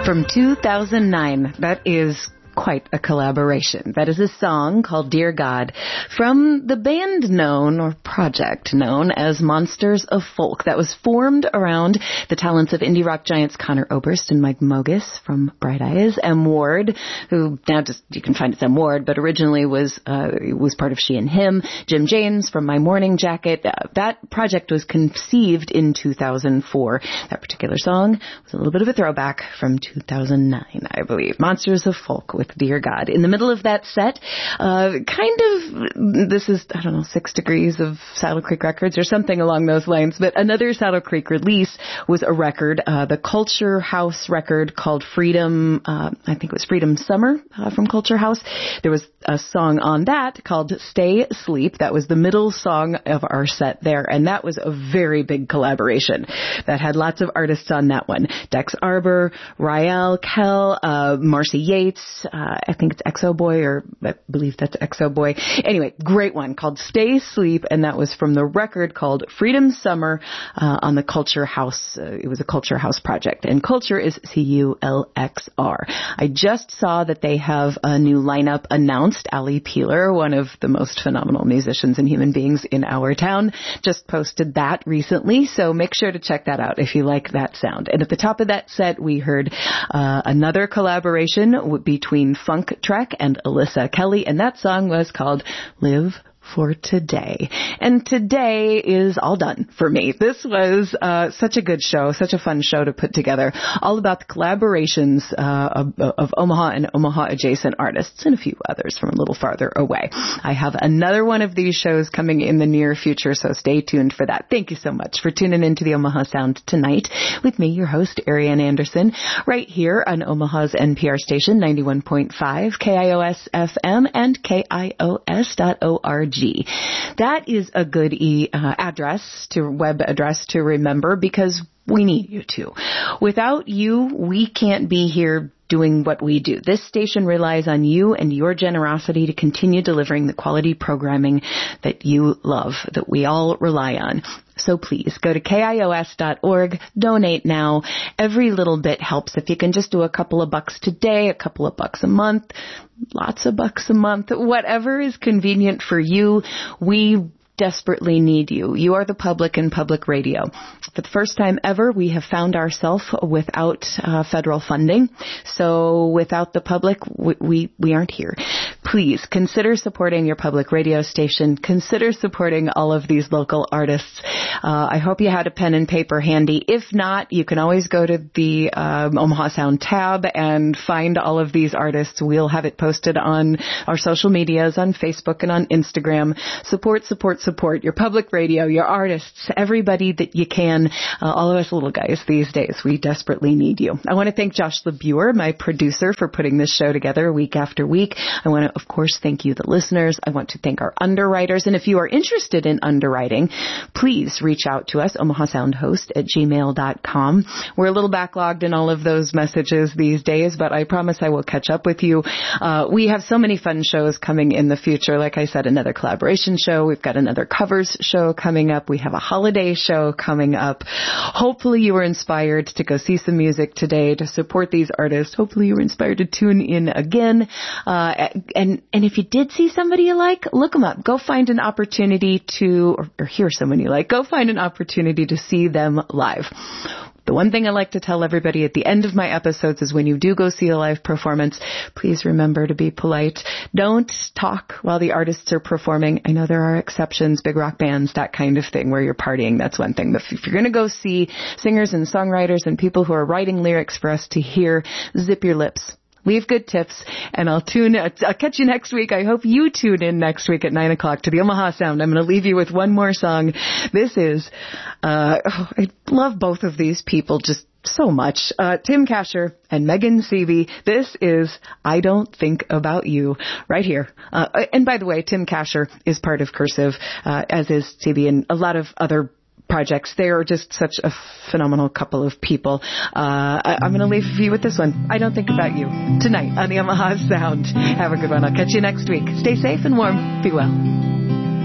From 2009, that is quite a collaboration. That is a song called Dear God from the band known, or project known, as Monsters of Folk, that was formed around the talents of indie rock giants Conor Oberst and Mike Mogis from Bright Eyes, M. Ward, who now just, you can find it's M. Ward, but originally was part of She and Him, Jim James from My Morning Jacket. That project was conceived in 2004. That particular song was a little bit of a throwback from 2009, I believe. Monsters of Folk with Dear God. In the middle of that set, this is, 6 Degrees of Saddle Creek Records or something along those lines, but another Saddle Creek release was a record, the Culture House record called Freedom, I think it was Freedom Summer from Culture House. There was a song on that called Stay Sleep. That was the middle song of our set there, and that was a very big collaboration that had lots of artists on that one. Dex Arbor, Rael Kell, Marcy Yates, I think it's Exo Boy, or I believe that's Exo Boy. Anyway, great one called Stay Sleep, and that was from the record called Freedom Summer on the Culture House. It was a Culture House project, and Culture is C-U-L-X-R. I just saw that they have a new lineup announced. Ali Peeler, one of the most phenomenal musicians and human beings in our town, just posted that recently, so make sure to check that out if you like that sound. And at the top of that set, we heard another collaboration between Funk Trek and Alyssa Kelly, and that song was called Live for Today. And today is all done for me. This was such a good show, such a fun show to put together, all about the collaborations of Omaha and Omaha adjacent artists and a few others from a little farther away. I have another one of these shows coming in the near future, so stay tuned for that. Thank you so much for tuning into the Omaha Sound tonight with me, your host, Ariane Anderson, right here on Omaha's NPR station, 91.5, KIOS FM and KIOS.org. That is a good web address to remember, because we need you to. Without you, we can't be here doing what we do. This station relies on you and your generosity to continue delivering the quality programming that you love, that we all rely on. So please go to KIOS.org, donate now. Every little bit helps. If you can just do a couple of bucks today, a couple of bucks a month, lots of bucks a month, whatever is convenient for you, we desperately need you. You are the public in public radio. For the first time ever, we have found ourselves without federal funding. So without the public, we aren't here. Please consider supporting your public radio station. Consider supporting all of these local artists. I hope you had a pen and paper handy. If not, you can always go to the Omaha Sound tab and find all of these artists. We'll have it posted on our social medias, on Facebook and on Instagram. Support your public radio, your artists, everybody that you can. All of us little guys these days, we desperately need you. I want to thank Josh LeBure, my producer, for putting this show together week after week. I want to, of course, thank you, the listeners. I want to thank our underwriters. And if you are interested in underwriting, please reach out to us, omahasoundhost@gmail.com. We're a little backlogged in all of those messages these days, but I promise I will catch up with you. We have so many fun shows coming in the future. Like I said, another collaboration show. We've got another covers show coming up. We have a holiday show coming up. Hopefully you were inspired to go see some music today, to support these artists. Hopefully you were inspired to tune in again. And if you did see somebody you like, look them up. Go find an opportunity to, or hear someone you like. Go find an opportunity to see them live. The one thing I like to tell everybody at the end of my episodes is when you do go see a live performance, please remember to be polite. Don't talk while the artists are performing. I know there are exceptions, big rock bands, that kind of thing where you're partying. That's one thing. But if you're going to go see singers and songwriters and people who are writing lyrics for us to hear, zip your lips. Leave good tips, and I'll catch you next week. I hope you tune in next week at 9 o'clock to the Omaha Sound. I'm going to leave you with one more song. This is, I love both of these people just so much. Tim Kasher and Megan Seavey. This is I Don't Think About You right here. And by the way, Tim Kasher is part of Cursive, as is Seavey and a lot of other projects. They are just such a phenomenal couple of people. I'm going to leave you with this one. I Don't Think About You tonight on the Omaha Sound. Have a good one. I'll catch you next week. Stay safe and warm. Be well.